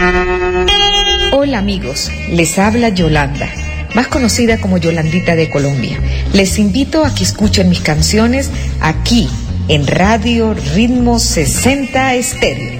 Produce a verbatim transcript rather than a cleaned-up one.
Hola amigos, les habla Yolanda, más conocida como Yolandita de Colombia. Les invito a que escuchen mis canciones aquí en Radio Ritmo sesenta Estéreo.